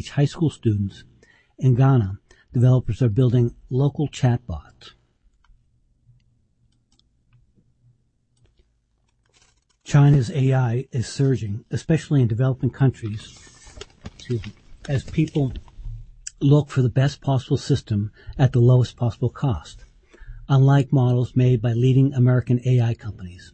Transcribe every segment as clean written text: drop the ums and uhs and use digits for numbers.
teach high school students. In Ghana, developers are building local chatbots. China's AI is surging, especially in developing countries, as people look for the best possible system at the lowest possible cost. Unlike models made by leading American AI companies,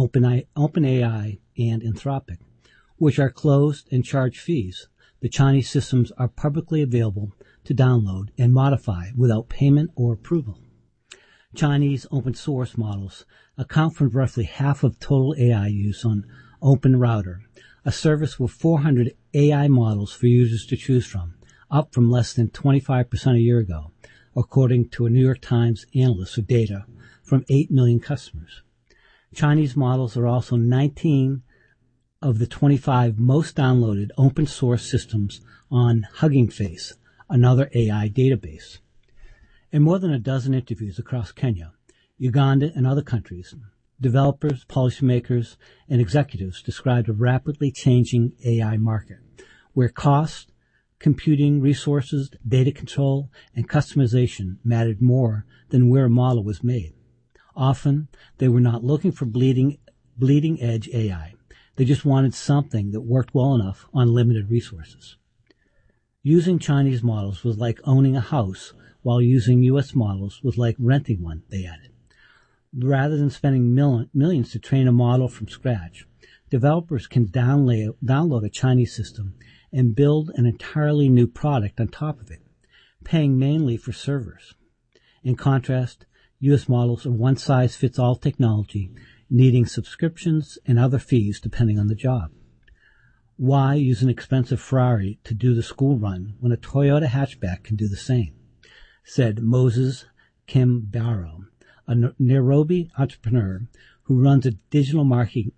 OpenAI and Anthropic, which are closed and charge fees, the Chinese systems are publicly available to download and modify without payment or approval. Chinese open source models account for roughly half of total AI use on OpenRouter, a service with 400 AI models for users to choose from, up from less than 25% a year ago, according to a New York Times analyst with data from 8 million customers. Chinese models are also 19 of the 25 most downloaded open source systems on Hugging Face, another AI database. In more than a dozen interviews across Kenya, Uganda, and other countries, developers, policymakers, and executives described a rapidly changing AI market where cost, computing resources, data control, and customization mattered more than where a model was made. Often, they were not looking for bleeding-edge AI. They just wanted something that worked well enough on limited resources. Using Chinese models was like owning a house, while using U.S. models was like renting one, they added. Rather than spending millions to train a model from scratch, developers can download a Chinese system and build an entirely new product on top of it, paying mainly for servers. In contrast, U.S. models are one-size-fits-all technology, needing subscriptions and other fees depending on the job. Why use an expensive Ferrari to do the school run when a Toyota hatchback can do the same? Said Moses Kimbaro, a Nairobi entrepreneur who runs a digital marketing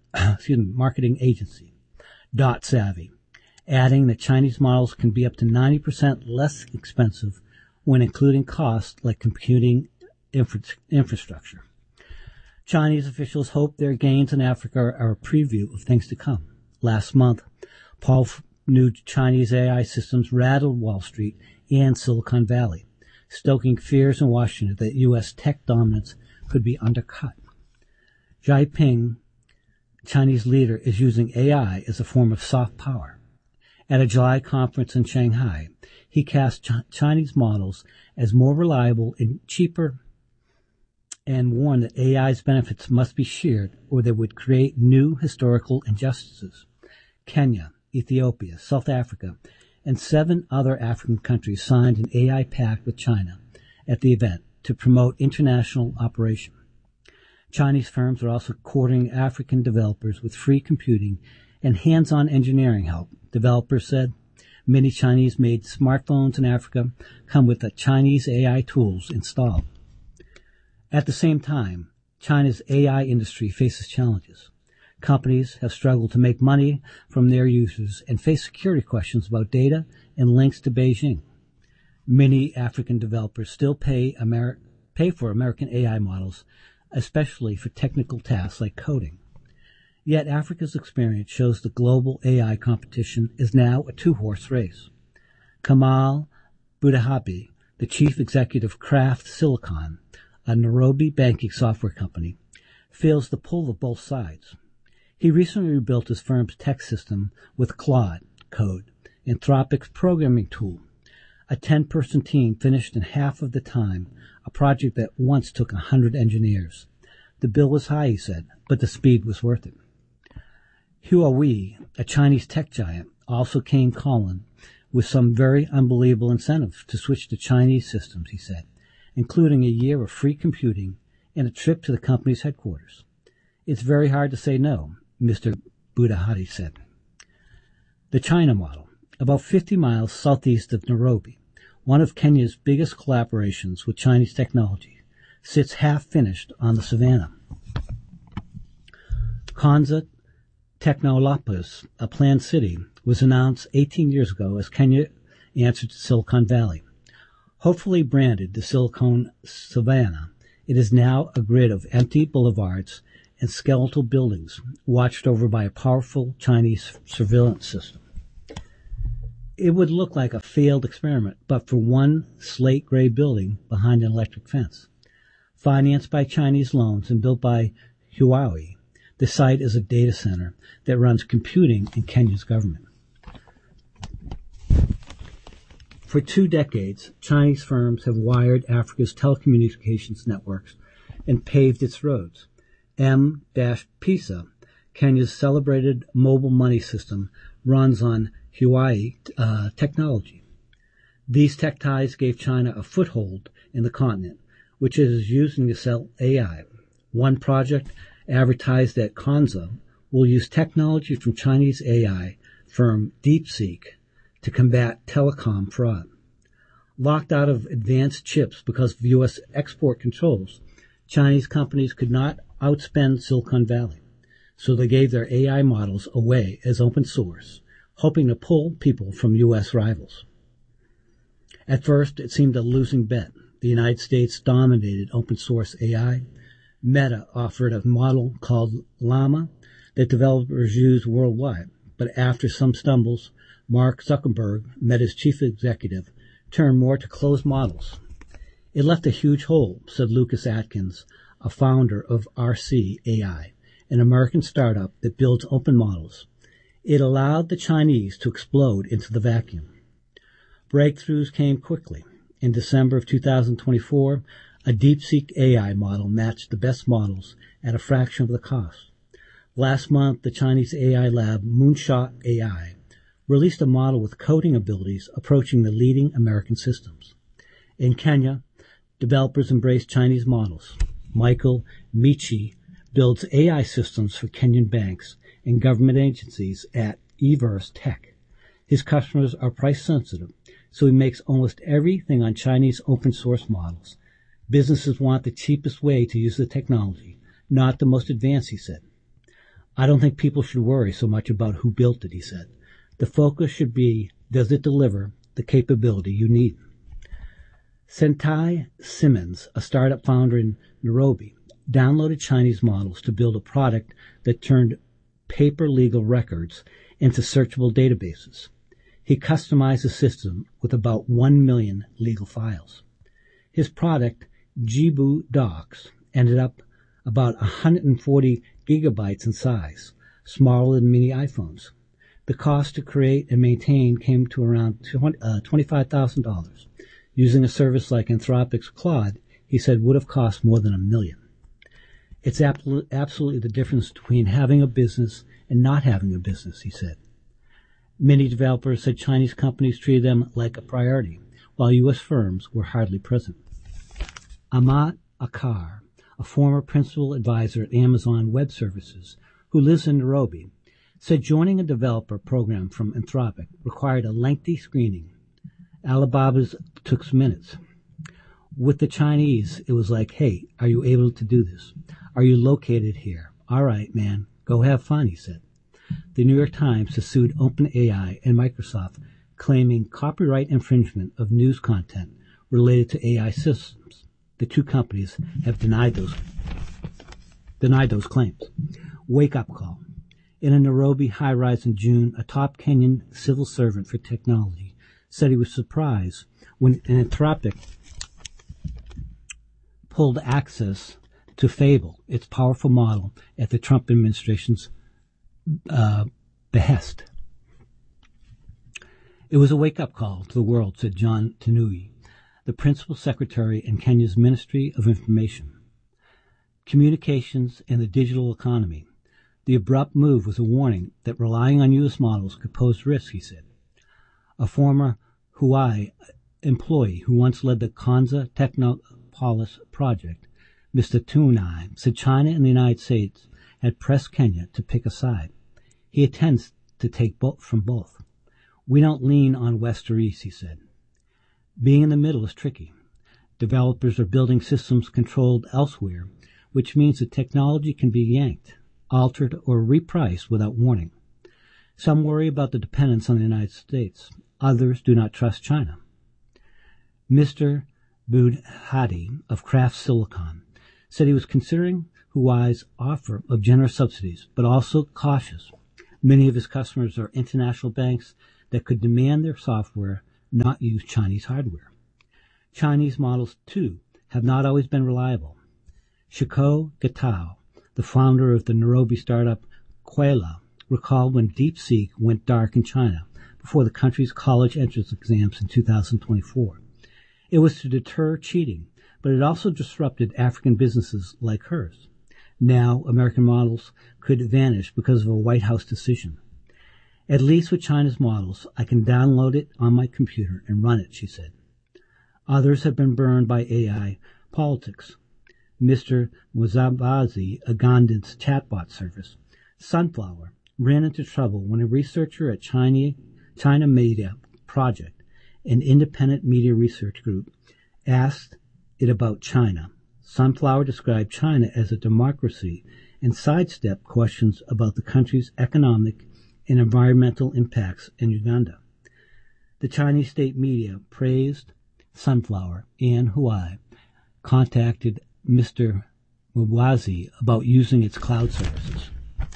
agency, Dot Savvy, adding that Chinese models can be up to 90% less expensive when including costs like computing infrastructure. Chinese officials hope their gains in Africa are a preview of things to come. Last month, powerful new Chinese AI systems rattled Wall Street and Silicon Valley, stoking fears in Washington that U.S. tech dominance could be undercut. Xi Jinping, Chinese leader, is using AI as a form of soft power. At a July conference in Shanghai, he cast Chinese models as more reliable and cheaper and warned that AI's benefits must be shared or they would create new historical injustices. Kenya, Ethiopia, South Africa, and 7 other African countries signed an AI pact with China at the event to promote international operation. Chinese firms are also courting African developers with free computing and hands-on engineering help. Developers said many Chinese-made smartphones in Africa come with the Chinese AI tools installed. At the same time, China's AI industry faces challenges. Companies have struggled to make money from their users and face security questions about data and links to Beijing. Many African developers still pay for American AI models, especially for technical tasks like coding. Yet Africa's experience shows the global AI competition is now a 2-horse race. Kamal Budahabi, the chief executive of Kraft Silicon, a Nairobi banking software company, feels the pull of both sides. He recently rebuilt his firm's tech system with Claude Code, Anthropic's programming tool. A 10-person team finished in half of the time, a project that once took 100 engineers. The bill was high, he said, but the speed was worth it. Huawei, a Chinese tech giant, also came calling with some very unbelievable incentives to switch to Chinese systems, he said, including a year of free computing and a trip to the company's headquarters. It's very hard to say no, Mr. Budahati said. The China model, about 50 miles southeast of Nairobi, one of Kenya's biggest collaborations with Chinese technology, sits half-finished on the savannah. Konza Technolopolis, a planned city, was announced 18 years ago as Kenya answered to Silicon Valley. Hopefully branded the Silicon Savannah, it is now a grid of empty boulevards and skeletal buildings watched over by a powerful Chinese surveillance system. It would look like a failed experiment, but for one slate gray building behind an electric fence. Financed by Chinese loans and built by Huawei, the site is a data center that runs computing in Kenya's government. For 2 decades, Chinese firms have wired Africa's telecommunications networks and paved its roads. M-Pesa, Kenya's celebrated mobile money system, runs on Huawei technology. These tech ties gave China a foothold in the continent, which it is using to sell AI. One project advertised that Kanza will use technology from Chinese AI firm DeepSeek to combat telecom fraud. Locked out of advanced chips because of U.S. export controls, Chinese companies could not outspend Silicon Valley, so they gave their AI models away as open source, hoping to pull people from U.S. rivals. At first, it seemed a losing bet. The United States dominated open source AI. Meta offered a model called Llama that developers use worldwide, but after some stumbles, Mark Zuckerberg, Meta's chief executive, turned more to closed models. It left a huge hole, said Lucas Atkins, a founder of RC AI, an American startup that builds open models. It allowed the Chinese to explode into the vacuum. Breakthroughs came quickly. In December of 2024, a DeepSeek AI model matched the best models at a fraction of the cost. Last month, the Chinese AI lab Moonshot AI released a model with coding abilities approaching the leading American systems. In Kenya, developers embraced Chinese models. Michael Michi builds AI systems for Kenyan banks and government agencies at Everse Tech. His customers are price sensitive, so he makes almost everything on Chinese open source models. Businesses want the cheapest way to use the technology, not the most advanced, he said. I don't think people should worry so much about who built it, he said. The focus should be, does it deliver the capability you need? Sentai Simmons, a startup founder in Nairobi, downloaded Chinese models to build a product that turned paper legal records into searchable databases. He customized the system with about 1 million legal files. His product, Jibu Docs, ended up about 140 gigabytes in size, smaller than mini iPhones. The cost to create and maintain came to around $25,000. Using a service like Anthropic's Claude, he said, would have cost more than $1 million. It's absolutely the difference between having a business and not having a business, he said. Many developers said Chinese companies treated them like a priority, while U.S. firms were hardly present. Amat Akar, a former principal advisor at Amazon Web Services, who lives in Nairobi, said joining a developer program from Anthropic required a lengthy screening. Alibaba's took minutes. With the Chinese, it was like, hey, are you able to do this? Are you located here? All right, man, go have fun, he said. The New York Times has sued OpenAI and Microsoft, claiming copyright infringement of news content related to AI systems. The two companies have denied those claims. Wake-up call. In a Nairobi high-rise in June, a top Kenyan civil servant for technology said he was surprised when Anthropic pulled access to Fable, its powerful model, at the Trump administration's behest. It was a wake-up call to the world, said John Tanui, the principal secretary in Kenya's Ministry of Information, Communications and the Digital Economy. The abrupt move was a warning that relying on U.S. models could pose risks, he said. A former Huawei employee who once led the Kanza Technopolis project, Mr. Tunai, said China and the United States had pressed Kenya to pick a side. He intends to take from both. We don't lean on West or East, he said. Being in the middle is tricky. Developers are building systems controlled elsewhere, which means the technology can be yanked, altered, or repriced without warning. Some worry about the dependence on the United States. Others do not trust China. Mr. Budhati of Kraft Silicon said he was considering Huawei's offer of generous subsidies, but also cautious. Many of his customers are international banks that could demand their software not use Chinese hardware. Chinese models, too, have not always been reliable. Shiko Gatao, the founder of the Nairobi startup Quaila, recalled when DeepSeek went dark in China before the country's college entrance exams in 2024. It was to deter cheating, but it also disrupted African businesses like hers. Now, American models could vanish because of a White House decision. At least with China's models, I can download it on my computer and run it, she said. Others have been burned by AI politics. Mr. Muzabazi, Ugandan's chatbot service, Sunflower, ran into trouble when a researcher at China Media Project, an independent media research group, asked it about China. Sunflower described China as a democracy and sidestepped questions about the country's economic and environmental impacts in Uganda. The Chinese state media praised Sunflower, and Huawei contacted Mr. Mubazi about using its cloud services.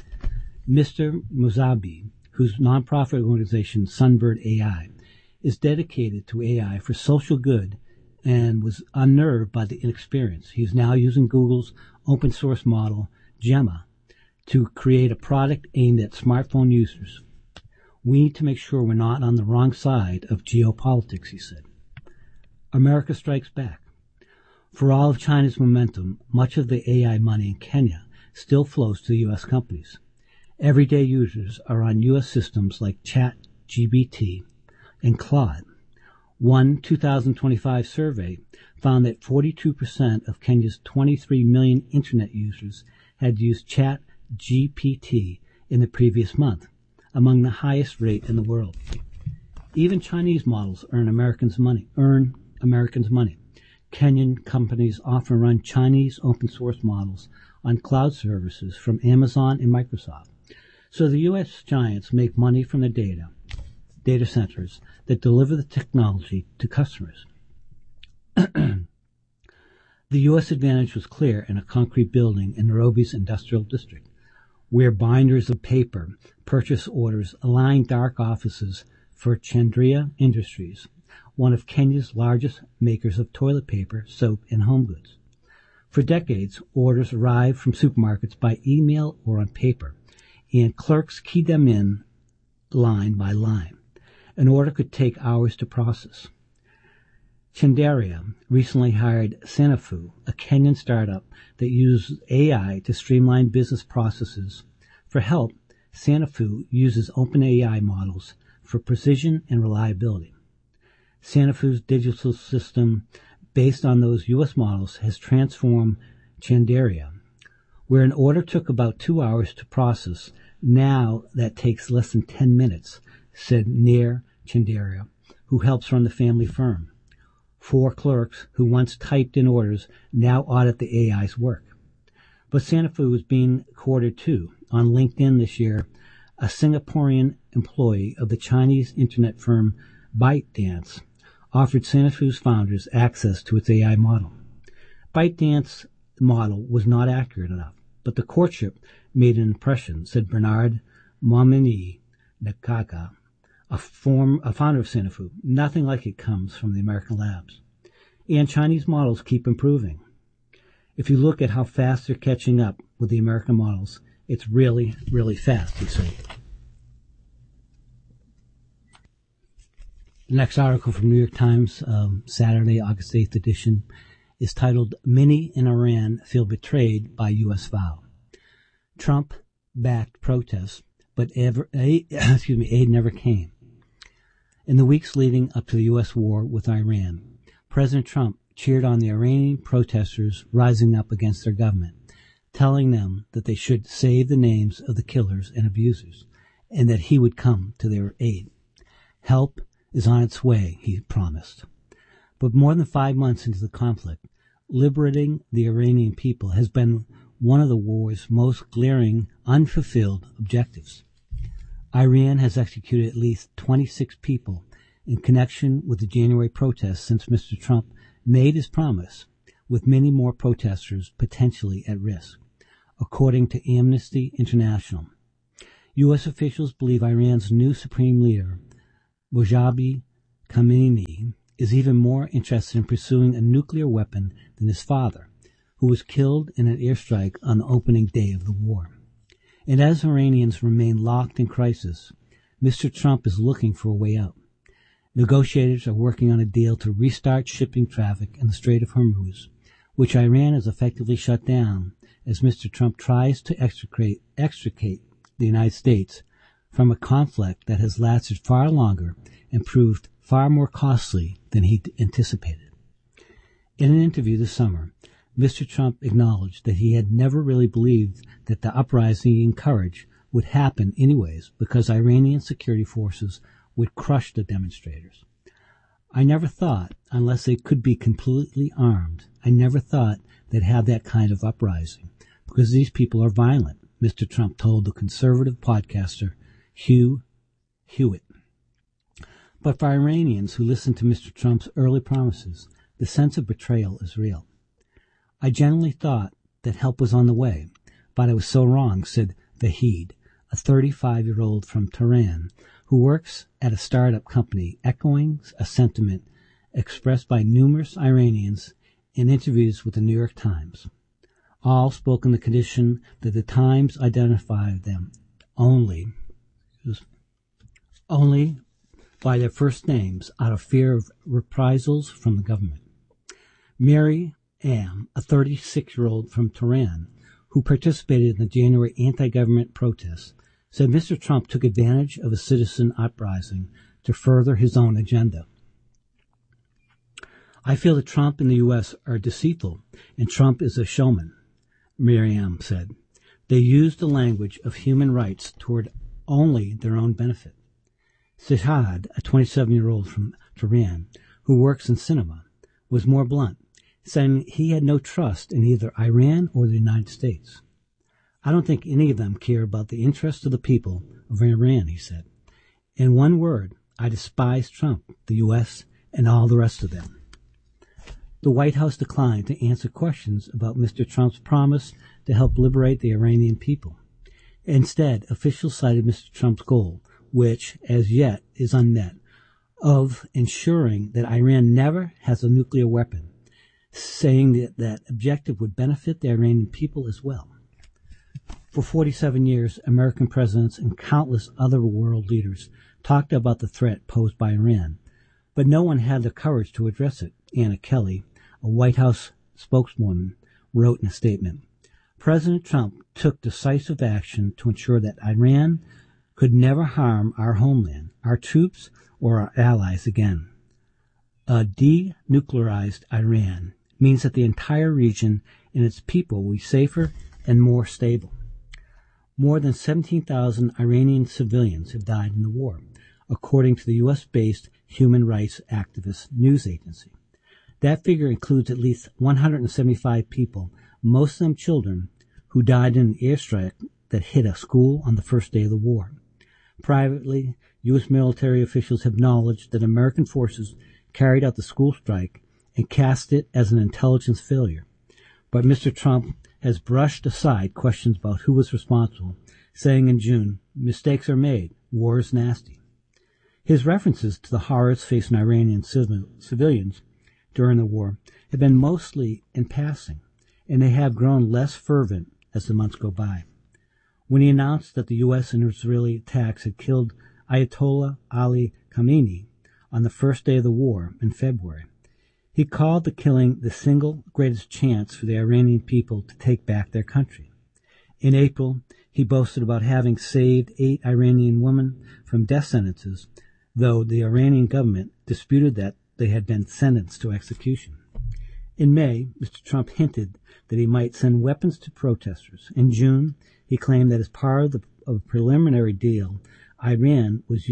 Mr. Muzabi, whose nonprofit organization Sunbird AI is dedicated to AI for social good and was unnerved by the inexperience. He is now using Google's open source model, Gemma, to create a product aimed at smartphone users. We need to make sure we're not on the wrong side of geopolitics, he said. America strikes back. For all of China's momentum, much of the AI money in Kenya still flows to U.S. companies. Everyday users are on U.S. systems like ChatGPT and Claude. One 2025 survey found that 42% of Kenya's 23 million internet users had used ChatGPT in the previous month, among the highest rate in the world. Even Chinese models earn Americans' money. Kenyan companies often run Chinese open source models on cloud services from Amazon and Microsoft. So the U.S. giants make money from the data centers that deliver the technology to customers. The U.S. advantage was clear in a concrete building in Nairobi's industrial district, where binders of paper purchase orders aligned dark offices for Chandria Industries, one of Kenya's largest makers of toilet paper, soap, and home goods. For decades, orders arrived from supermarkets by email or on paper, and clerks keyed them in line by line. An order could take hours to process. Chandaria recently hired Sanafu, a Kenyan startup that uses AI to streamline business processes. For help, Sanafu uses OpenAI models for precision and reliability. Sanafu's digital system, based on those U.S. models, has transformed Chandaria. Where an order took about 2 hours to process, now that takes less than 10 minutes, said Nair Chandaria, who helps run the family firm. 4 clerks who once typed in orders now audit the AI's work. But Sanafu is being courted too. On LinkedIn this year, a Singaporean employee of the Chinese internet firm ByteDance offered Sanafu's founders access to its AI model. ByteDance's model was not accurate enough, but the courtship made an impression, said Bernard Momini Nakaka, a founder of Sanafu. Nothing like it comes from the American labs. And Chinese models keep improving. If you look at how fast they're catching up with the American models, it's really, really fast, you see. The next article from New York Times, Saturday, August 8th edition, is titled, Many in Iran Feel Betrayed by U.S. Vow. Trump-backed protests, but aid never came. In the weeks leading up to the U.S. war with Iran, President Trump cheered on the Iranian protesters rising up against their government, telling them that they should save the names of the killers and abusers, and that he would come to their aid. Help is on its way, he promised. But more than 5 months into the conflict, liberating the Iranian people has been one of the war's most glaring, unfulfilled objectives. Iran has executed at least 26 people in connection with the January protests since Mr. Trump made his promise, with many more protesters potentially at risk, according to Amnesty International. U.S. officials believe Iran's new supreme leader, Mojabi Khamenei is even more interested in pursuing a nuclear weapon than his father, who was killed in an airstrike on the opening day of the war. And as Iranians remain locked in crisis, Mr. Trump is looking for a way out. Negotiators are working on a deal to restart shipping traffic in the Strait of Hormuz, which Iran has effectively shut down as Mr. Trump tries to extricate the United States from a conflict that has lasted far longer and proved far more costly than he anticipated. In an interview this summer, Mr. Trump acknowledged that he had never really believed that the uprising he encouraged would happen anyways because Iranian security forces would crush the demonstrators. I never thought, unless they could be completely armed, I never thought they'd have that kind of uprising because these people are violent, Mr. Trump told the conservative podcaster Hugh Hewitt. But for Iranians who listened to Mr. Trump's early promises, the sense of betrayal is real. I genuinely thought that help was on the way, but I was so wrong, said Vahid, a 35-year-old from Tehran, who works at a startup company, echoing a sentiment expressed by numerous Iranians in interviews with the New York Times. All spoke on the condition that the Times identified them only by their first names out of fear of reprisals from the government. Mary Am, a 36-year-old from Tehran, who participated in the January anti-government protests, said Mr. Trump took advantage of a citizen uprising to further his own agenda. I feel that Trump and the U.S. are deceitful, and Trump is a showman, Miriam said. They use the language of human rights toward only their own benefit. Sihad, a 27-year-old from Tehran, who works in cinema, was more blunt, saying he had no trust in either Iran or the United States. I don't think any of them care about the interests of the people of Iran, he said. In one word, I despise Trump, the U.S., and all the rest of them. The White House declined to answer questions about Mr. Trump's promise to help liberate the Iranian people. Instead, officials cited Mr. Trump's goal, which, as yet, is unmet, of ensuring that Iran never has a nuclear weapon, saying that that objective would benefit the Iranian people as well. For 47 years, American presidents and countless other world leaders talked about the threat posed by Iran, but no one had the courage to address it, Anna Kelly, a White House spokeswoman, wrote in a statement. President Trump took decisive action to ensure that Iran could never harm our homeland, our troops, or our allies again. A denuclearized Iran means that the entire region and its people will be safer and more stable. More than 17,000 Iranian civilians have died in the war, according to the U.S.-based human rights activist news agency. That figure includes at least 175 people, most of them children, who died in an airstrike that hit a school on the first day of the war. Privately, U.S. military officials have acknowledged that American forces carried out the school strike and cast it as an intelligence failure. But Mr. Trump has brushed aside questions about who was responsible, saying in June, mistakes are made, war is nasty. His references to the horrors facing Iranian civilians during the war have been mostly in passing, and they have grown less fervent as the months go by. When he announced that the U.S. and Israeli attacks had killed Ayatollah Ali Khamenei on the first day of the war in February, he called the killing the single greatest chance for the Iranian people to take back their country. In April, he boasted about having saved 8 Iranian women from death sentences, though the Iranian government disputed that they had been sentenced to execution. In May, Mr. Trump hinted that he might send weapons to protesters. In June, he claimed that as part of a preliminary deal, Iran would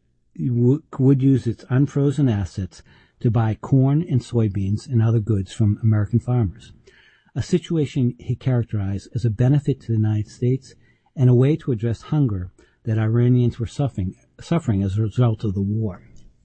use its unfrozen assets to buy corn and soybeans and other goods from American farmers, a situation he characterized as a benefit to the United States and a way to address hunger that Iranians were suffering as a result of the war.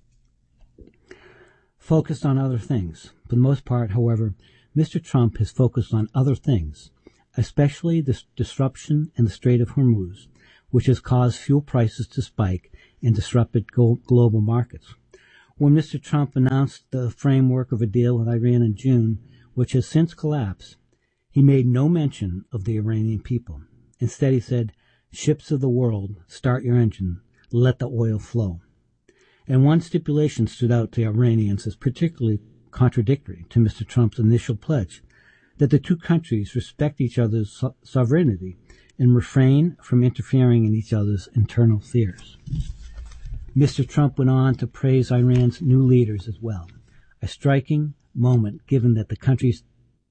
Focused on other things. For the most part, however, Mr. Trump has focused on other things, especially the disruption in the Strait of Hormuz, which has caused fuel prices to spike and disrupted global markets. When Mr. Trump announced the framework of a deal with Iran in June, which has since collapsed, he made no mention of the Iranian people. Instead, he said, "Ships of the world, start your engine, let the oil flow." And one stipulation stood out to Iranians as particularly contradictory to Mr. Trump's initial pledge, that the two countries respect each other's sovereignty and refrain from interfering in each other's internal affairs. Mr. Trump went on to praise Iran's new leaders as well, a striking moment given that the country's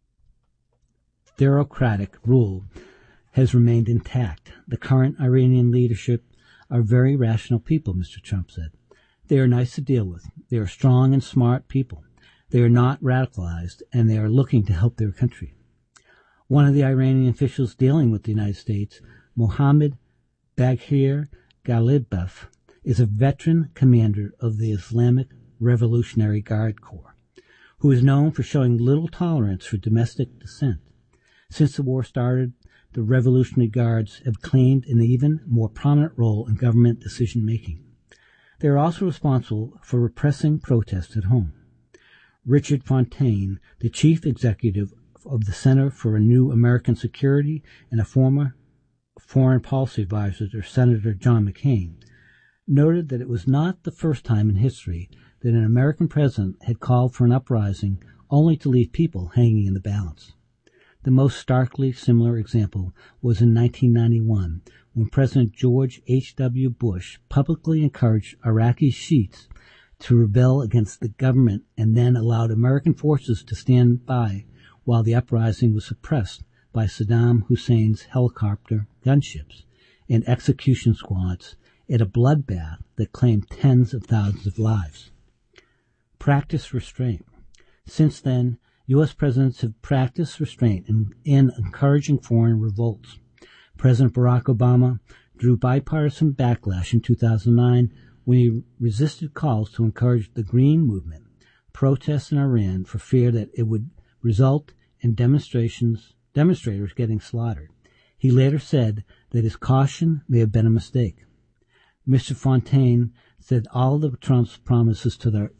theocratic rule has remained intact. The current Iranian leadership are very rational people, Mr. Trump said. They are nice to deal with. They are strong and smart people. They are not radicalized, and they are looking to help their country. One of the Iranian officials dealing with the United States, Mohammad Baghir Ghalibaf, is a veteran commander of the Islamic Revolutionary Guard Corps, who is known for showing little tolerance for domestic dissent. Since the war started, the Revolutionary Guards have claimed an even more prominent role in government decision-making. They are also responsible for repressing protests at home. Richard Fontaine, the chief executive of the Center for a New American Security and a former foreign policy advisor to Senator John McCain, noted that it was not the first time in history that an American president had called for an uprising only to leave people hanging in the balance. The most starkly similar example was in 1991, when President George H.W. Bush publicly encouraged Iraqi Shiites to rebel against the government and then allowed American forces to stand by while the uprising was suppressed by Saddam Hussein's helicopter gunships and execution squads at a bloodbath that claimed tens of thousands of lives. Practice restraint. Since then, U.S. presidents have practiced restraint in encouraging foreign revolts. President Barack Obama drew bipartisan backlash in 2009 when he resisted calls to encourage the Green Movement, protests in Iran for fear that it would result in demonstrators getting slaughtered. He later said that his caution may have been a mistake. Mr. Fontaine said all of Trump's promises to the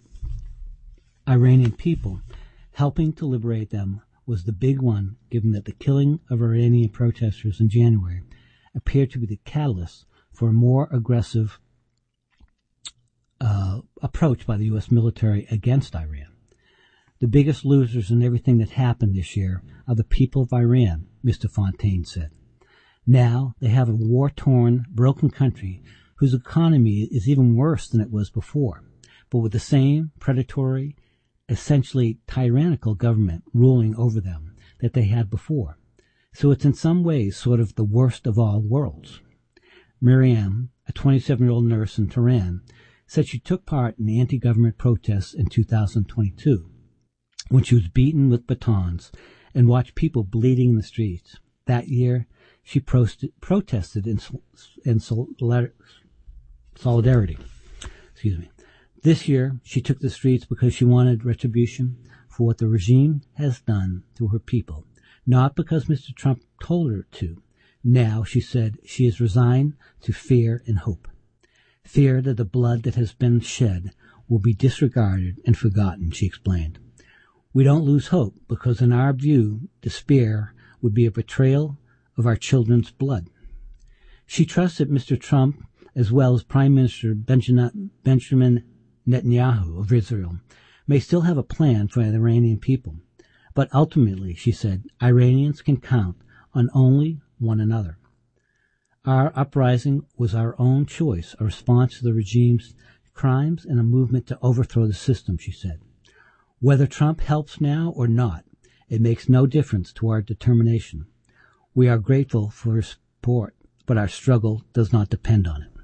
Iranian people, helping to liberate them, was the big one, given that the killing of Iranian protesters in January appeared to be the catalyst for a more aggressive approach by the U.S. military against Iran. The biggest losers in everything that happened this year are the people of Iran, Mr. Fontaine said. Now they have a war-torn, broken country whose economy is even worse than it was before, but with the same predatory, essentially tyrannical government ruling over them that they had before. So it's in some ways sort of the worst of all worlds. Miriam, a 27-year-old nurse in Tehran, said she took part in the anti-government protests in 2022 when she was beaten with batons and watched people bleeding in the streets. That year, she protested in solidarity. This year, she took the streets because she wanted retribution for what the regime has done to her people, not because Mr. Trump told her to. Now, she said, she is resigned to fear and hope. Fear that the blood that has been shed will be disregarded and forgotten, she explained. We don't lose hope because, in our view, despair would be a betrayal of our children's blood. She trusts that Mr. Trump, as well as Prime Minister Benjamin Netanyahu of Israel, may still have a plan for the Iranian people. But ultimately, she said, Iranians can count on only one another. Our uprising was our own choice, a response to the regime's crimes and a movement to overthrow the system, she said. Whether Trump helps now or not, it makes no difference to our determination. We are grateful for his support, but our struggle does not depend on it.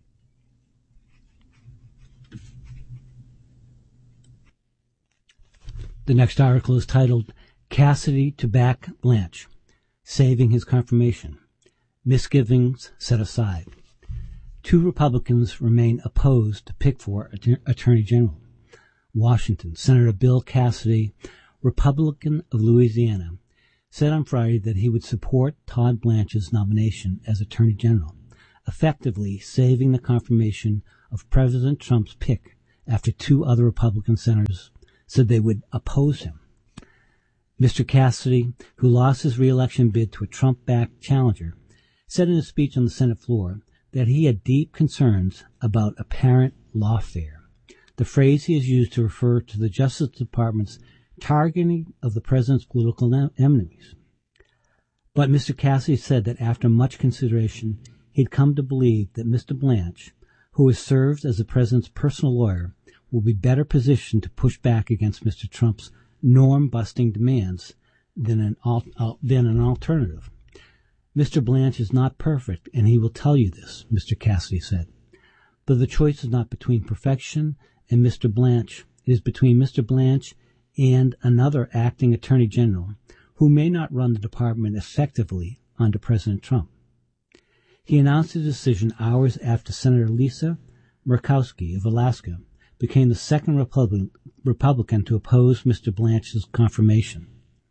The next article is titled, Cassidy to Back Blanche, Saving His Confirmation. Misgivings Set Aside. Two Republicans remain opposed to pick for Attorney General. Washington. Senator Bill Cassidy, Republican of Louisiana, said on Friday that he would support Todd Blanche's nomination as Attorney General, effectively saving the confirmation of President Trump's pick after two other Republican senators said they would oppose him. Mr. Cassidy, who lost his re-election bid to a Trump-backed challenger, said in a speech on the Senate floor that he had deep concerns about apparent lawfare, the phrase he has used to refer to the Justice Department's targeting of the president's political enemies. But Mr. Cassidy said that after much consideration, he'd come to believe that Mr. Blanche, who has served as the president's personal lawyer, will be better positioned to push back against Mr. Trump's norm-busting demands than an alternative. Mr. Blanche is not perfect, and he will tell you this, Mr. Cassidy said. But the choice is not between perfection and Mr. Blanche. It is between Mr. Blanche and another acting attorney general who may not run the department effectively under President Trump. He announced his decision hours after Senator Lisa Murkowski of Alaska became the second Republican to oppose Mr. Blanche's confirmation.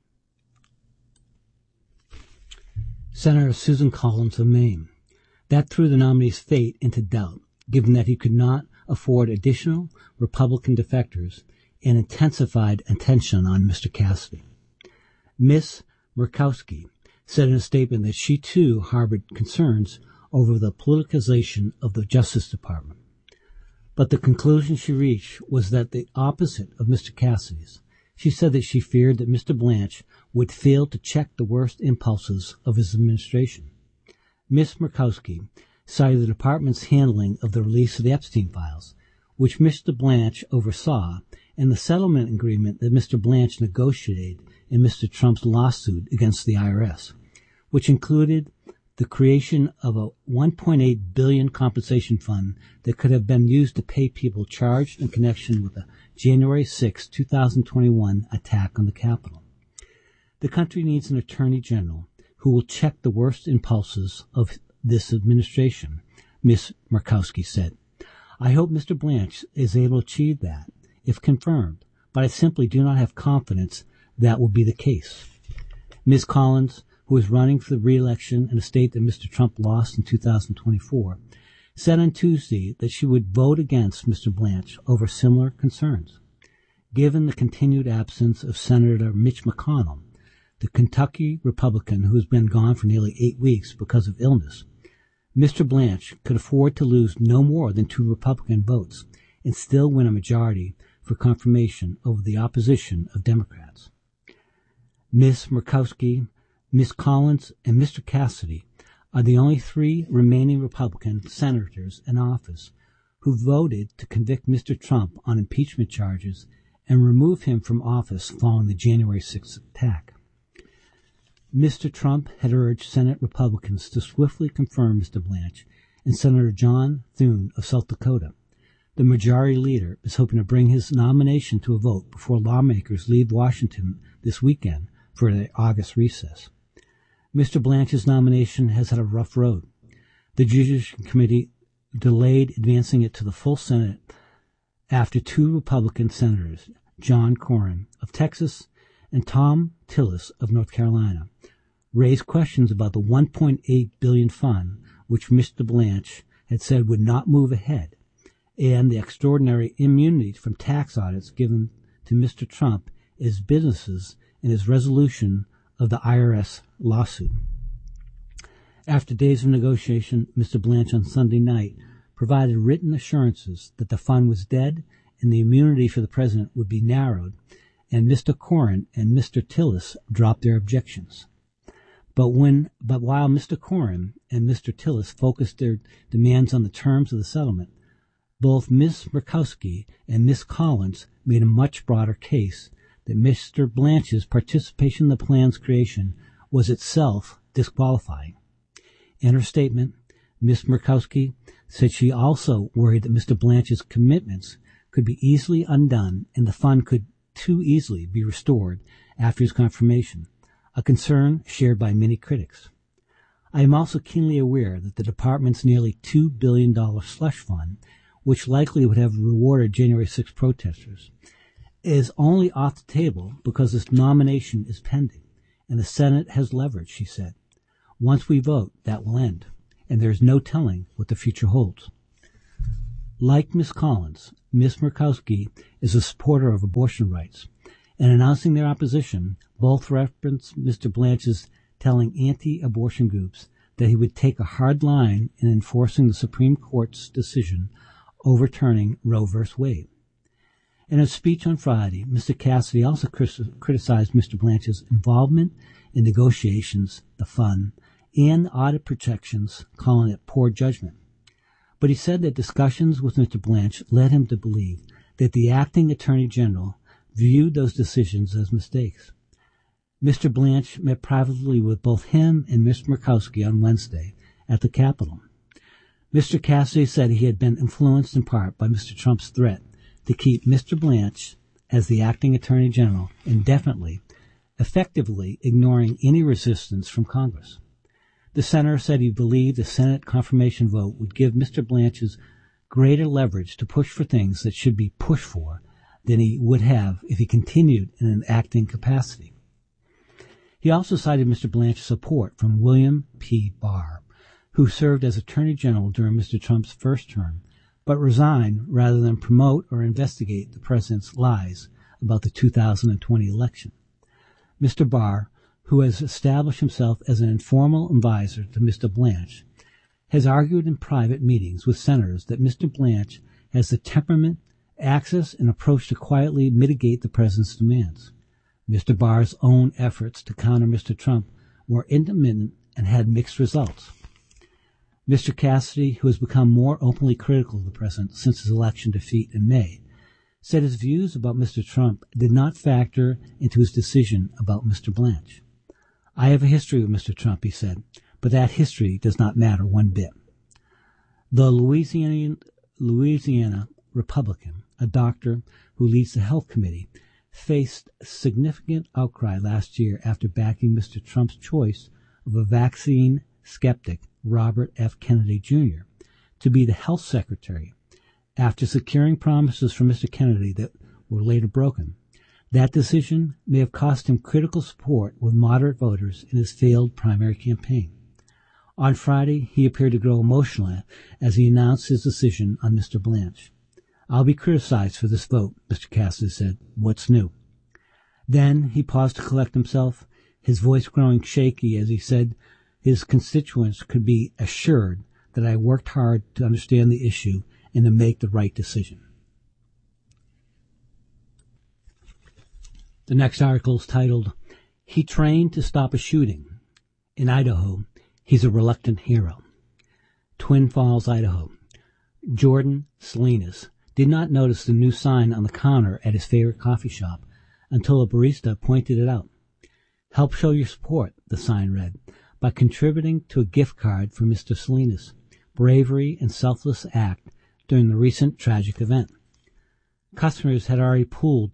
Senator Susan Collins of Maine. That threw the nominee's fate into doubt, given that he could not afford additional Republican defectors and intensified attention on Mr. Cassidy. Ms. Murkowski said in a statement that she too harbored concerns over the politicization of the Justice Department. But the conclusion she reached was that the opposite of Mr. Cassidy's. She said that she feared that Mr. Blanche would fail to check the worst impulses of his administration. Ms. Murkowski cited the department's handling of the release of the Epstein files, which Mr. Blanche oversaw, and the settlement agreement that Mr. Blanche negotiated in Mr. Trump's lawsuit against the IRS, which included the creation of a $1.8 billion compensation fund that could have been used to pay people charged in connection with the January 6, 2021 attack on the Capitol. The country needs an attorney general who will check the worst impulses of this administration, Ms. Murkowski said. I hope Mr. Blanche is able to achieve that, if confirmed, but I simply do not have confidence that will be the case. Ms. Collins, who is running for the re-election in a state that Mr. Trump lost in 2024, said on Tuesday that she would vote against Mr. Blanche over similar concerns. Given the continued absence of Senator Mitch McConnell, the Kentucky Republican who has been gone for nearly 8 weeks because of illness, Mr. Blanche could afford to lose no more than 2 Republican votes and still win a majority for confirmation over the opposition of Democrats. Ms. Murkowski, Ms. Collins, and Mr. Cassidy are the only 3 remaining Republican senators in office who voted to convict Mr. Trump on impeachment charges and remove him from office following the January 6th attack. Mr. Trump had urged Senate Republicans to swiftly confirm Mr. Blanche, and Senator John Thune of South Dakota, the majority leader, is hoping to bring his nomination to a vote before lawmakers leave Washington this weekend for the August recess. Mr. Blanche's nomination has had a rough road. The Judiciary Committee delayed advancing it to the full Senate after 2 Republican senators, John Cornyn of Texas and Tom Tillis of North Carolina, raised questions about the $1.8 billion fund, which Mr. Blanche had said would not move ahead, and the extraordinary immunity from tax audits given to Mr. Trump as businesses in his resolution of the IRS lawsuit. After days of negotiation, Mr. Blanche on Sunday night provided written assurances that the fund was dead and the immunity for the president would be narrowed, and Mr. Cornyn and Mr. Tillis dropped their objections. But while Mr. Cornyn and Mr. Tillis focused their demands on the terms of the settlement, both Ms. Murkowski and Ms. Collins made a much broader case that Mr. Blanche's participation in the plan's creation was itself disqualifying. In her statement, Ms. Murkowski said she also worried that Mr. Blanche's commitments could be easily undone and the fund could too easily be restored after his confirmation, a concern shared by many critics. I am also keenly aware that the department's nearly $2 billion slush fund, which likely would have rewarded January 6 protesters, is only off the table because this nomination is pending, and the Senate has leverage, she said. Once we vote, that will end. and there is no telling what the future holds. Like Ms. Collins, Ms. Murkowski is a supporter of abortion rights. In announcing their opposition, both reference Mr. Blanch's telling anti-abortion groups that he would take a hard line in enforcing the Supreme Court's decision overturning Roe v. Wade. In a speech on Friday, Mr. Cassidy also criticized Mr. Blanch's involvement in negotiations, the fund, and audit protections, calling it poor judgment. But he said that discussions with Mr. Blanch led him to believe that the acting Attorney General viewed those decisions as mistakes. Mr. Blanch met privately with both him and Ms. Murkowski on Wednesday at the Capitol. Mr. Cassidy said he had been influenced in part by Mr. Trump's threat to keep Mr. Blanch as the acting Attorney General indefinitely, effectively ignoring any resistance from Congress. The senator said he believed the Senate confirmation vote would give Mr. Blanch's greater leverage to push for things that should be pushed for than he would have if he continued in an acting capacity. He also cited Mr. Blanch's support from William P. Barr, who served as Attorney General during Mr. Trump's first term, but resigned rather than promote or investigate the president's lies about the 2020 election. Mr. Barr, who has established himself as an informal advisor to Mr. Blanch, has argued in private meetings with senators that Mr. Blanch has the temperament, access, and approach to quietly mitigate the president's demands. Mr. Barr's own efforts to counter Mr. Trump were intermittent and had mixed results. Mr. Cassidy, who has become more openly critical of the president since his election defeat in May, said his views about Mr. Trump did not factor into his decision about Mr. Blanch. I have a history with Mr. Trump, he said, but that history does not matter one bit. The Louisiana Republican, a doctor who leads the health committee, faced significant outcry last year after backing Mr. Trump's choice of a vaccine skeptic, Robert F. Kennedy Jr., to be the health secretary after securing promises from Mr. Kennedy that were later broken. That decision may have cost him critical support with moderate voters in his failed primary campaign. On Friday, he appeared to grow emotional as he announced his decision on Mr. Blanch. I'll be criticized for this vote, Mr. Cassidy said. What's new? Then he paused to collect himself, his voice growing shaky as he said his constituents could be assured that I worked hard to understand the issue and to make the right decision. The next article is titled, He Trained to Stop a Shooting. In Idaho, he's a reluctant hero. Twin Falls, Idaho. Jordan Salinas did not notice the new sign on the counter at his favorite coffee shop until a barista pointed it out. Help show your support, the sign read, by contributing to a gift card for Mr. Salinas' bravery and selfless act during the recent tragic event. Customers had already pooled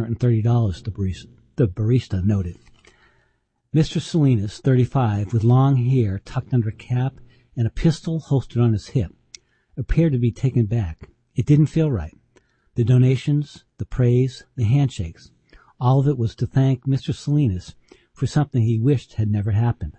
$630, the barista noted. Mr. Salinas, 35, with long hair tucked under a cap and a pistol holstered on his hip, appeared to be taken back. It didn't feel right. The donations, the praise, the handshakes, all of it was to thank Mr. Salinas for something he wished had never happened.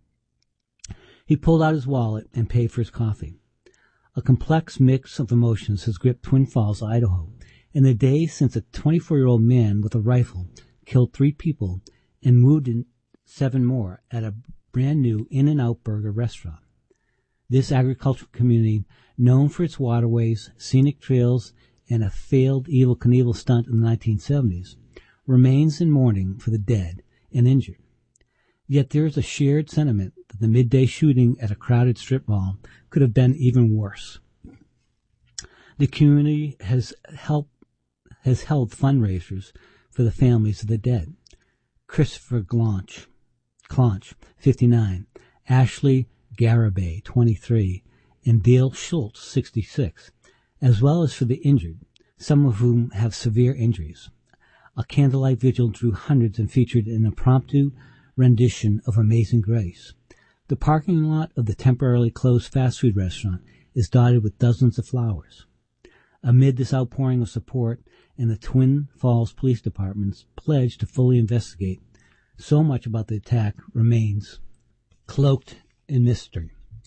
He pulled out his wallet and paid for his coffee. A complex mix of emotions has gripped Twin Falls, Idaho, in the days since a 24-year-old man with a rifle killed 3 people and wounded 7 more at a brand-new In-N-Out Burger restaurant. This agricultural community, known for its waterways, scenic trails, and a failed Evel Knievel stunt in the 1970s, remains in mourning for the dead and injured. Yet there is a shared sentiment that the midday shooting at a crowded strip mall could have been even worse. The community has held fundraisers for the families of the dead. Christopher Clonch, 59, Ashley Garibay, 23, and Dale Schultz, 66, as well as for the injured, some of whom have severe injuries. A candlelight vigil drew hundreds and featured an impromptu rendition of Amazing Grace. The parking lot of the temporarily closed fast food restaurant is dotted with dozens of flowers. Amid this outpouring of support and the Twin Falls Police Department's pledge to fully investigate, so much about the attack remains cloaked in mystery.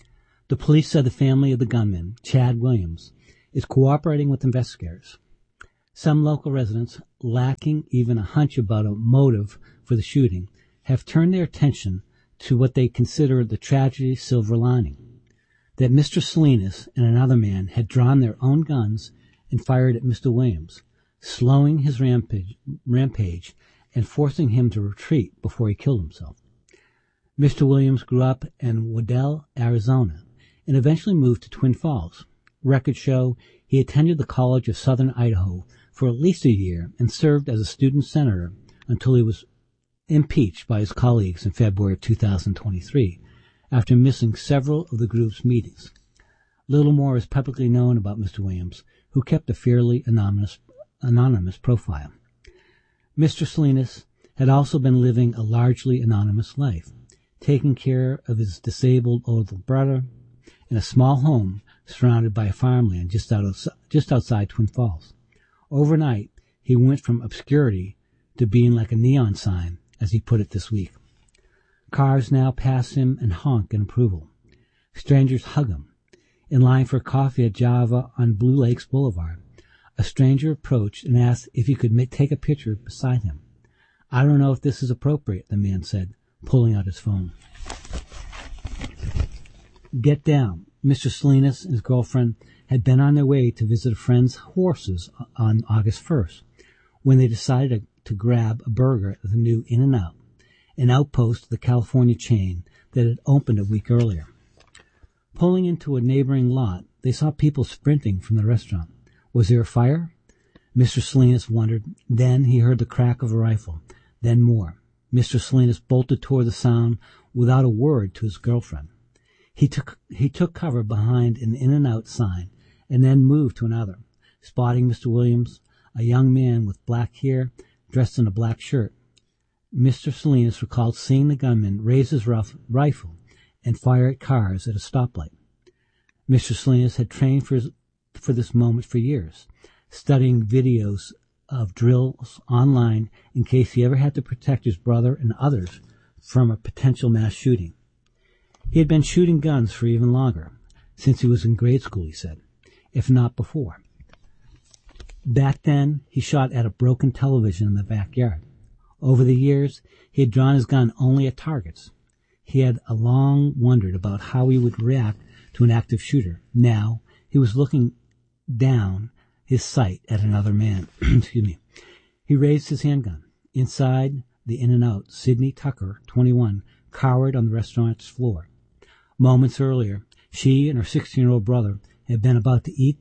The police said the family of the gunman, Chad Williams, is cooperating with investigators. Some local residents, lacking even a hunch about a motive for the shooting, have turned their attention to what they consider the tragedy's silver lining, that Mr. Salinas and another man had drawn their own guns and fired at Mr. Williams, slowing his rampage and forcing him to retreat before he killed himself. Mr. Williams grew up in Waddell, Arizona, and eventually moved to Twin Falls. Records show he attended the College of Southern Idaho for at least a year and served as a student senator until he was impeached by his colleagues in February of 2023 after missing several of the group's meetings. Little more is publicly known about Mr. Williams, who kept a fairly anonymous profile. Mr. Salinas had also been living a largely anonymous life, taking care of his disabled older brother in a small home surrounded by farmland just outside Twin Falls. Overnight, he went from obscurity to being like a neon sign, as he put it this week. Cars now pass him and honk in approval. Strangers hug him. In line for coffee at Java on Blue Lakes Boulevard, a stranger approached and asked if he could take a picture beside him. "I don't know if this is appropriate," the man said, pulling out his phone. Get down. Mr. Salinas and his girlfriend had been on their way to visit a friend's horses on August 1st, when they decided to grab a burger at the new In-N-Out, an outpost of the California chain that had opened a week earlier. Pulling into a neighboring lot, they saw people sprinting from the restaurant. Was there a fire? Mr. Salinas wondered. Then he heard the crack of a rifle. Then more. Mr. Salinas bolted toward the sound without a word to his girlfriend. He took cover behind an In-N-Out sign and then moved to another, spotting Mr. Williams, a young man with black hair dressed in a black shirt. Mr. Salinas recalled seeing the gunman raise his rifle and fire at cars at a stoplight. Mr. Salinas had trained for this moment for years, studying videos of drills online in case he ever had to protect his brother and others from a potential mass shooting. He had been shooting guns for even longer, since he was in grade school, he said, if not before. Back then, he shot at a broken television in the backyard. Over the years, he had drawn his gun only at targets. He had long wondered about how he would react to an active shooter. Now, he was looking down his sight at another man. Excuse me. He raised his handgun. Inside the In-N-Out, Sydney Tucker, 21, cowered on the restaurant's floor. Moments earlier, she and her 16-year-old brother had been about to eat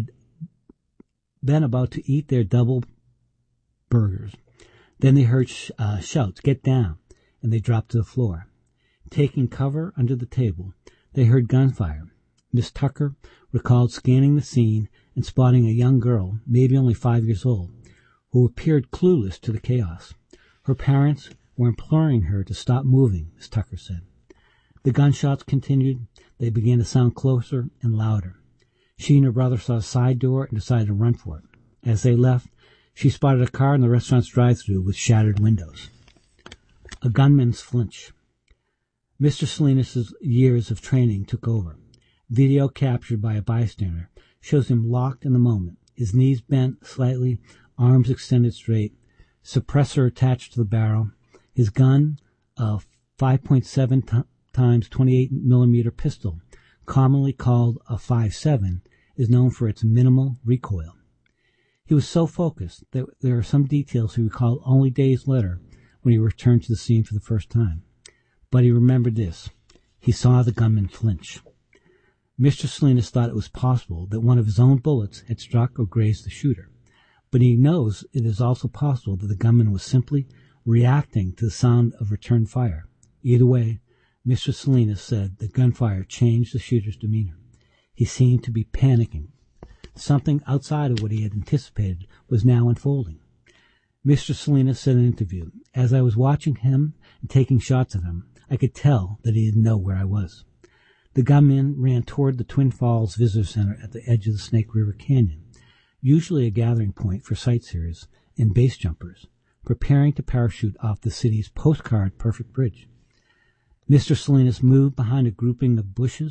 their double burgers. Then they heard shouts, "Get down," and they dropped to the floor. Taking cover under the table, they heard gunfire. Miss Tucker recalled scanning the scene and spotting a young girl, maybe only 5 years old, who appeared clueless to the chaos. Her parents were imploring her to stop moving, Miss Tucker said. The gunshots continued. They began to sound closer and louder. She and her brother saw a side door and decided to run for it. As they left, she spotted a car in the restaurant's drive-thru with shattered windows. A gunman's flinch. Mr. Salinas' years of training took over. Video captured by a bystander shows him locked in the moment, his knees bent slightly, arms extended straight, suppressor attached to the barrel. His gun, a 5.7 times 28 millimeter pistol, commonly called a 5.7, is known for its minimal recoil. He was so focused that there are some details he recalled only days later when he returned to the scene for the first time. But he remembered this. He saw the gunman flinch. Mr. Salinas thought it was possible that one of his own bullets had struck or grazed the shooter, but he knows it is also possible that the gunman was simply reacting to the sound of return fire. Either way, Mr. Salinas said the gunfire changed the shooter's demeanor. He seemed to be panicking. Something outside of what he had anticipated was now unfolding. Mr. Salinas said in an interview, "As I was watching him and taking shots of him, I could tell that he didn't know where I was." The gunman ran toward the Twin Falls Visitor Center at the edge of the Snake River Canyon, usually a gathering point for sightseers and base jumpers, preparing to parachute off the city's postcard-perfect bridge. Mr. Salinas moved behind a grouping of bushes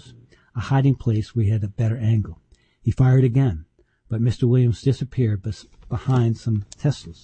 a hiding place where he had a better angle. He fired again, but Mr. Williams disappeared behind some Teslas.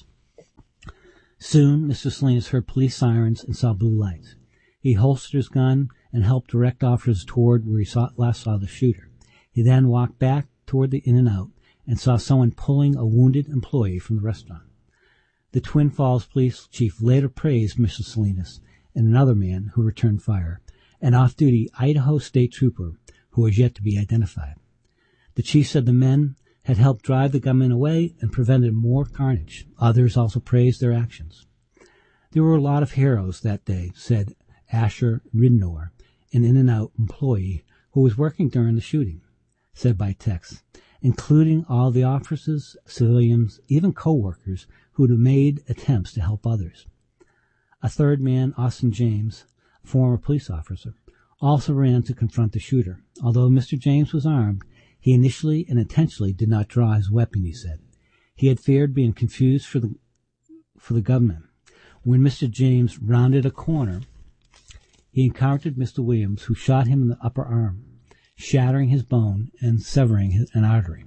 Soon, Mr. Salinas heard police sirens and saw blue lights. He holstered his gun and helped direct officers toward where he last saw the shooter. He then walked back toward the In-N-Out and saw someone pulling a wounded employee from the restaurant. The Twin Falls police chief later praised Mr. Salinas and another man who returned fire, an off-duty Idaho state trooper who was yet to be identified. The chief said the men had helped drive the gunmen away and prevented more carnage. Others also praised their actions. There were a lot of heroes that day, said Asher Ridnor, an In-N-Out employee who was working during the shooting, said by text, including all the officers, civilians, even co-workers who had made attempts to help others. A third man, Austin James, a former police officer, also ran to confront the shooter. Although Mr. James was armed, he initially and intentionally did not draw his weapon, he said. He had feared being confused for the gunman. When Mr. James rounded a corner, he encountered Mr. Williams, who shot him in the upper arm, shattering his bone and severing an artery.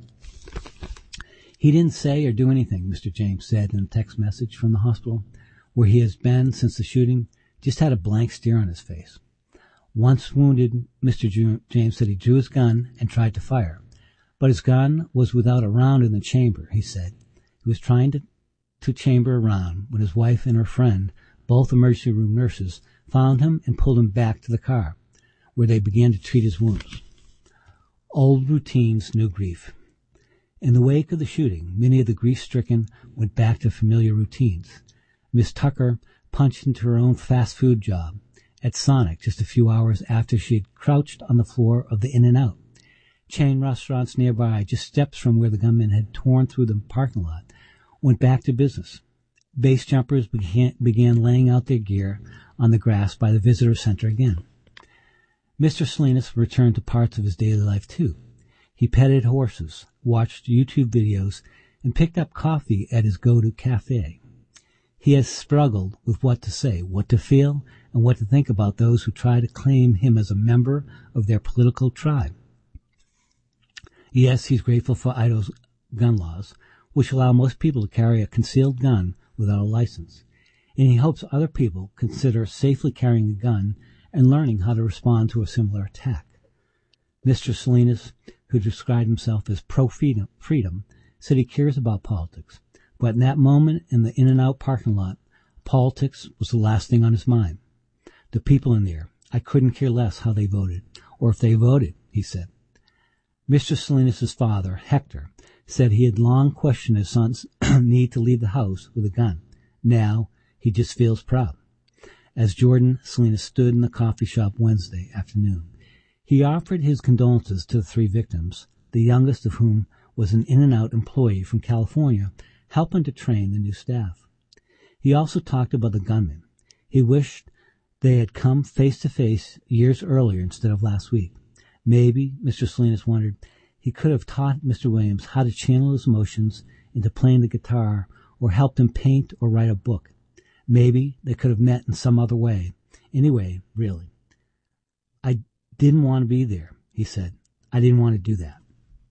He didn't say or do anything, Mr. James said in a text message from the hospital, where he has been since the shooting, just had a blank stare on his face. Once wounded, Mr. James said he drew his gun and tried to fire, but his gun was without a round in the chamber, he said. He was trying to chamber a round when his wife and her friend, both emergency room nurses, found him and pulled him back to the car, where they began to treat his wounds. Old routines, new grief. In the wake of the shooting, many of the grief-stricken went back to familiar routines. Miss Tucker punched into her own fast food job at Sonic just a few hours after she had crouched on the floor of the In-N-Out. Chain restaurants nearby, just steps from where the gunmen had torn through the parking lot, went back to business. Base jumpers began laying out their gear on the grass by the visitor center again. Mr. Salinas returned to parts of his daily life, too. He petted horses, watched YouTube videos, and picked up coffee at his go-to cafe. He has struggled with what to say, what to feel, and what to think about those who try to claim him as a member of their political tribe. Yes, he's grateful for Idaho's gun laws, which allow most people to carry a concealed gun without a license, and he hopes other people consider safely carrying a gun and learning how to respond to a similar attack. Mr. Salinas, who described himself as pro-freedom, said he cares about politics, but in that moment in the In-N-Out parking lot, politics was the last thing on his mind. The people in there, I couldn't care less how they voted, or if they voted, he said. Mr. Salinas' father, Hector, said he had long questioned his son's need to leave the house with a gun. Now, he just feels proud. As Jordan Salinas stood in the coffee shop Wednesday afternoon, he offered his condolences to the three victims, the youngest of whom was an In-N-Out employee from California, helping to train the new staff. He also talked about the gunmen. He wished they had come face-to-face years earlier instead of last week. Maybe, Mr. Salinas wondered, he could have taught Mr. Williams how to channel his emotions into playing the guitar or helped him paint or write a book. Maybe they could have met in some other way. Anyway, really. I didn't want to be there, he said. I didn't want to do that.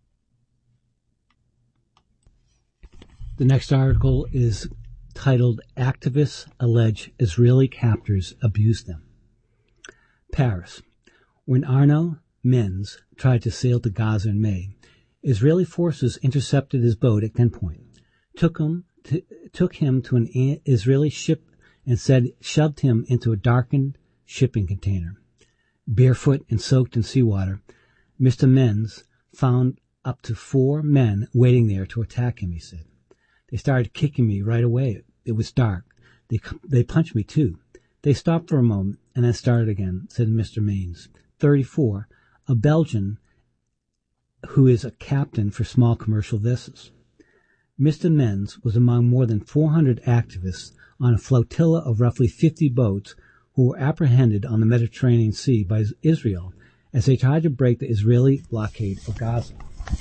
The next article is titled, Activists Allege Israeli Captors Abused Them. Paris. When Arnaud Menz tried to sail to Gaza in May, Israeli forces intercepted his boat at gunpoint, took him to an Israeli ship and shoved him into a darkened shipping container. Barefoot and soaked in seawater, Mr. Menz found up to 4 men waiting there to attack him, he said. They started kicking me right away. It was dark. They punched me too. They stopped for a moment and then started again, said Mr. Menz, 34, a Belgian who is a captain for small commercial vessels. Mr. Menz was among more than 400 activists on a flotilla of roughly 50 boats who were apprehended on the Mediterranean Sea by Israel as they tried to break the Israeli blockade of Gaza.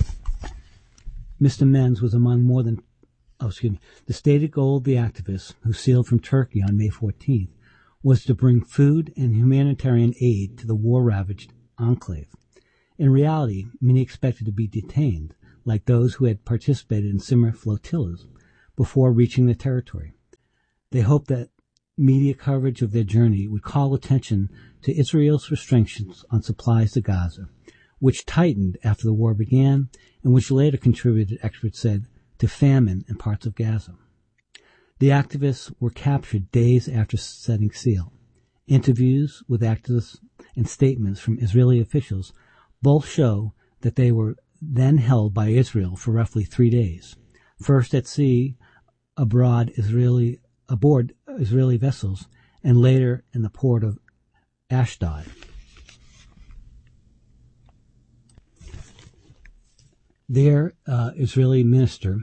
Mr. Menz was among more than the stated goal of the activists, who sailed from Turkey on May 14th, was to bring food and humanitarian aid to the war-ravaged enclave. In reality, many expected to be detained, like those who had participated in similar flotillas, before reaching the territory. They hoped that media coverage of their journey would call attention to Israel's restrictions on supplies to Gaza, which tightened after the war began and which later contributed, experts said, to famine in parts of Gaza. The activists were captured days after setting sail. Interviews with activists and statements from Israeli officials both show that they were then held by Israel for roughly 3 days, first at sea aboard Israeli vessels, and later in the port of Ashdod. Their Israeli minister,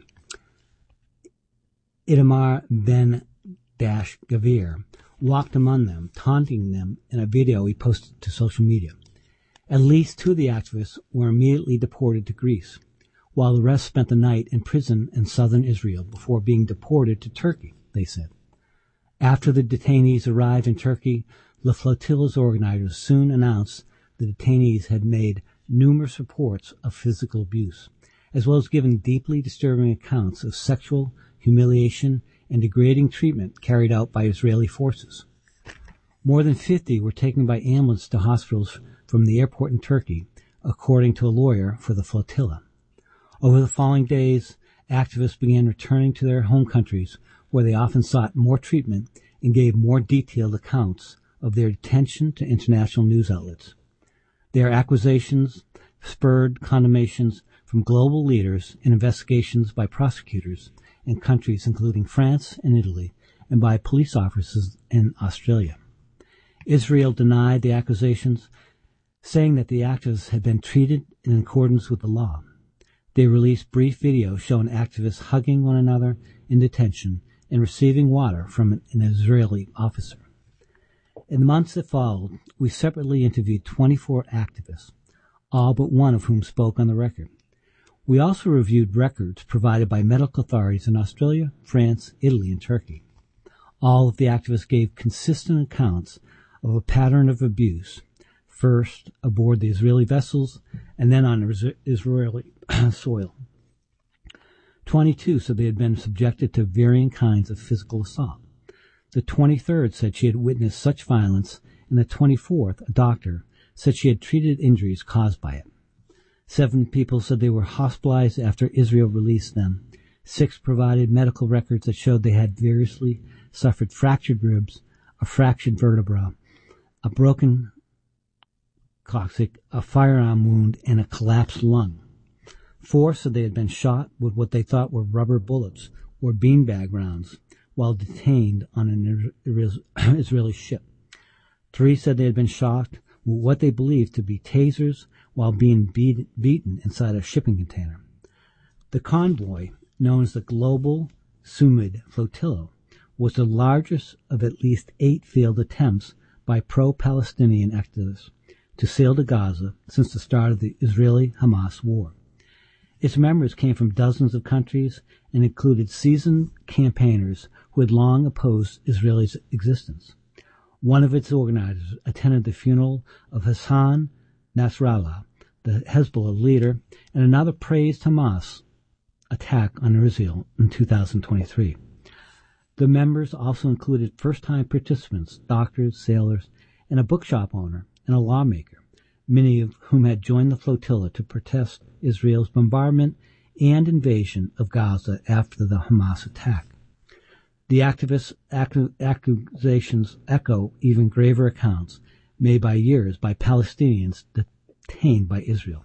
Itamar Ben-Gvir, walked among them, taunting them in a video he posted to social media. At least 2 of the activists were immediately deported to Greece, while the rest spent the night in prison in southern Israel before being deported to Turkey, they said. After the detainees arrived in Turkey, the flotilla's organizers soon announced the detainees had made numerous reports of physical abuse, as well as given deeply disturbing accounts of sexual humiliation and degrading treatment carried out by Israeli forces. More than 50 were taken by ambulance to hospitals from the airport in Turkey, according to a lawyer for the flotilla. Over the following days, activists began returning to their home countries, where they often sought more treatment and gave more detailed accounts of their detention to international news outlets. Their accusations spurred condemnations from global leaders and investigations by prosecutors in countries including France and Italy, and by police officers in Australia. Israel denied the accusations, saying that the activists had been treated in accordance with the law. They released brief videos showing activists hugging one another in detention and receiving water from an Israeli officer. In the months that followed, we separately interviewed 24 activists, all but one of whom spoke on the record. We also reviewed records provided by medical authorities in Australia, France, Italy, and Turkey. All of the activists gave consistent accounts of a pattern of abuse, first aboard the Israeli vessels and then on Israeli soil. 22 said they had been subjected to varying kinds of physical assault. The 23rd said she had witnessed such violence, and the 24th, a doctor, said she had treated injuries caused by it. 7 people said they were hospitalized after Israel released them. 6 provided medical records that showed they had variously suffered fractured ribs, a fractured vertebra, a broken coccyx, a firearm wound, and a collapsed lung. 4 said they had been shot with what they thought were rubber bullets or beanbag rounds while detained on an Israeli ship. 3 said they had been shot with what they believed to be tasers while being beaten inside a shipping container. The convoy, known as the Global Sumud Flotilla, was the largest of at least 8 failed attempts by pro-Palestinian activists to sail to Gaza since the start of the Israeli-Hamas war. Its members came from dozens of countries and included seasoned campaigners who had long opposed Israel's existence. One of its organizers attended the funeral of Hassan Nasrallah, the Hezbollah leader, and another praised Hamas' attack on Israel in 2023. The members also included first-time participants, doctors, sailors, and a bookshop owner and a lawmaker, many of whom had joined the flotilla to protest Israel's bombardment and invasion of Gaza after the Hamas attack. The activists' accusations echo even graver accounts made by Palestinians detained by Israel.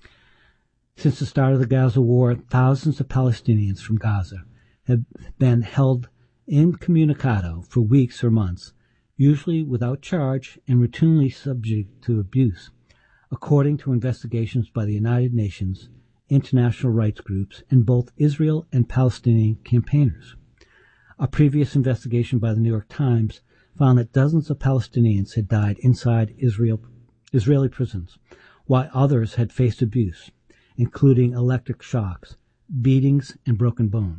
Since the start of the Gaza war, thousands of Palestinians from Gaza have been held incommunicado for weeks or months, usually without charge and routinely subject to abuse, according to investigations by the United Nations, international rights groups, and both Israel and Palestinian campaigners. A previous investigation by the New York Times found that dozens of Palestinians had died inside Israeli prisons, while others had faced abuse, including electric shocks, beatings, and broken bones.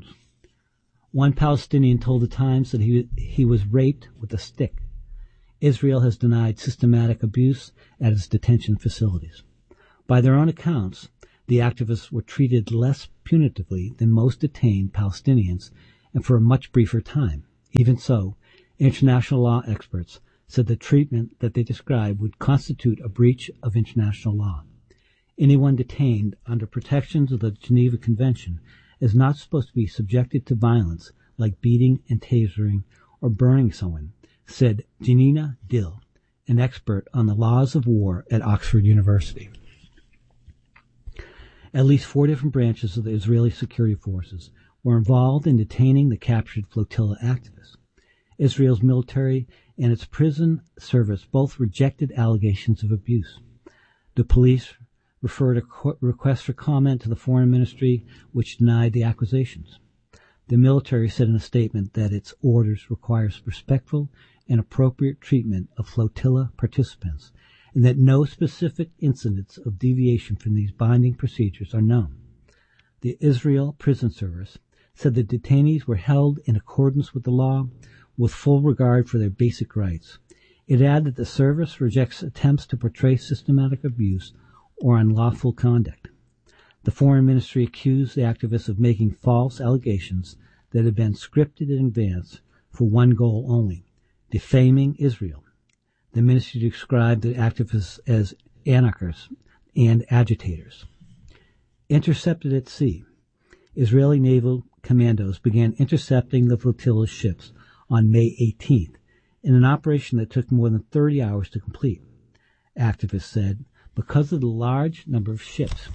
One Palestinian told the Times that he was raped with a stick. Israel has denied systematic abuse at its detention facilities. By their own accounts, the activists were treated less punitively than most detained Palestinians and for a much briefer time. Even so, international law experts said the treatment that they described would constitute a breach of international law. Anyone detained under protections of the Geneva Convention is not supposed to be subjected to violence like beating and tasering or burning someone, said Janina Dill, an expert on the laws of war at Oxford University. At least 4 different branches of the Israeli security forces were involved in detaining the captured flotilla activists. Israel's military and its prison service both rejected allegations of abuse. The police referred a request for comment to the Foreign Ministry, which denied the accusations. The military said in a statement that its orders require respectful and appropriate treatment of flotilla participants, and that no specific incidents of deviation from these binding procedures are known. The Israel Prison Service said the detainees were held in accordance with the law, with full regard for their basic rights. It added that the service rejects attempts to portray systematic abuse or unlawful conduct. The Foreign Ministry accused the activists of making false allegations that had been scripted in advance for one goal only: defaming Israel. The ministry described the activists as anarchists and agitators. Intercepted at sea, Israeli naval commandos began intercepting the flotilla's ships on May 18th in an operation that took more than 30 hours to complete. Activists said because of the large number of ships.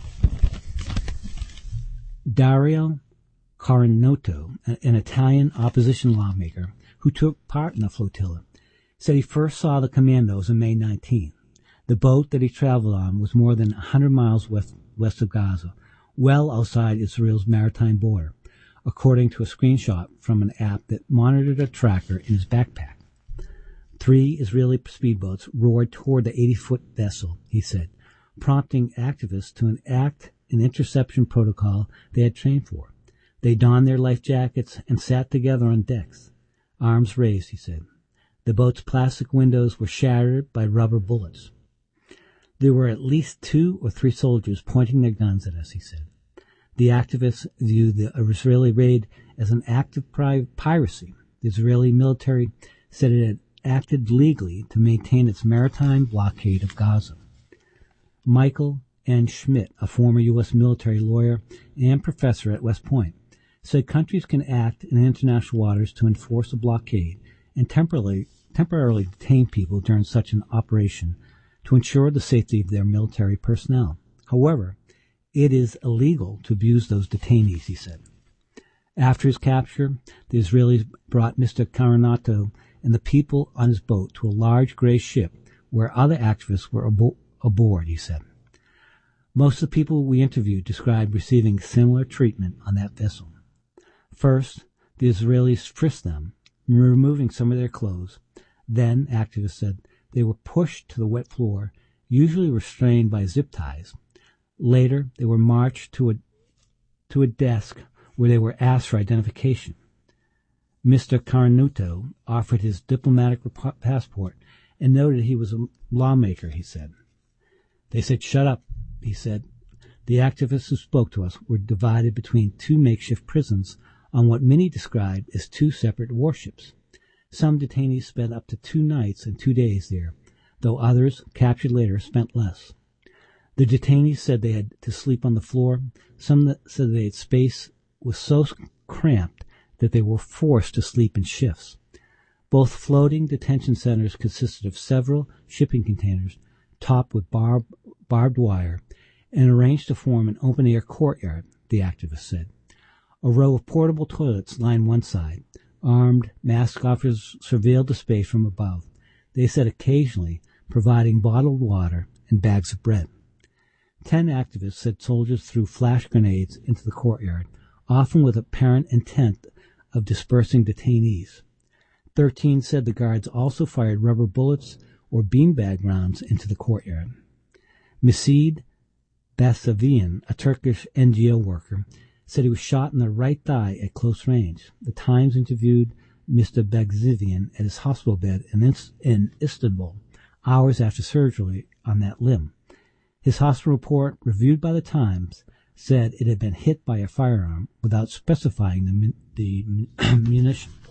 Dario Carnotto, an Italian opposition lawmaker who took part in the flotilla, said he first saw the commandos on May 19th. The boat that he traveled on was more than 100 miles west of Gaza, well outside Israel's maritime border, according to a screenshot from an app that monitored a tracker in his backpack. 3 Israeli speedboats roared toward the 80-foot vessel, he said, prompting activists to enact an interception protocol they had trained for. They donned their life jackets and sat together on decks, arms raised, he said. The boat's plastic windows were shattered by rubber bullets. There were at least 2 or 3 soldiers pointing their guns at us, he said. The activists viewed the Israeli raid as an act of piracy. The Israeli military said it had acted legally to maintain its maritime blockade of Gaza. Michael N. Schmidt, a former U.S. military lawyer and professor at West Point, said countries can act in international waters to enforce a blockade and temporarily detain people during such an operation to ensure the safety of their military personnel. However, it is illegal to abuse those detainees, he said. After his capture, the Israelis brought Mr. Carnotto and the people on his boat to a large gray ship where other activists were aboard, he said. Most of the people we interviewed described receiving similar treatment on that vessel. First, the Israelis frisked them, removing some of their clothes. Then, activists said, they were pushed to the wet floor, usually restrained by zip ties. Later, they were marched to a desk where they were asked for identification. Mr. Carnotto offered his diplomatic passport and noted he was a lawmaker, he said. They said, "Shut up," he said. The activists who spoke to us were divided between 2 makeshift prisons on what many described as 2 separate warships. Some detainees spent up to 2 nights and 2 days there, though others, captured later, spent less. The detainees said they had to sleep on the floor. Some said their space was so cramped that they were forced to sleep in shifts. Both floating detention centers consisted of several shipping containers topped with barbed wire and arranged to form an open-air courtyard, the activists said. A row of portable toilets lined one side. Armed masked officers surveilled the space from above. They said occasionally providing bottled water and bags of bread. 10 activists said soldiers threw flash grenades into the courtyard, often with apparent intent of dispersing detainees. 13 said the guards also fired rubber bullets or beanbag rounds into the courtyard. Mesut Basavian, a Turkish NGO worker, said he was shot in the right thigh at close range. The Times interviewed Mr. Basavian at his hospital bed in Istanbul hours after surgery on that limb. His hospital report, reviewed by the Times, said it had been hit by a firearm without specifying the munition.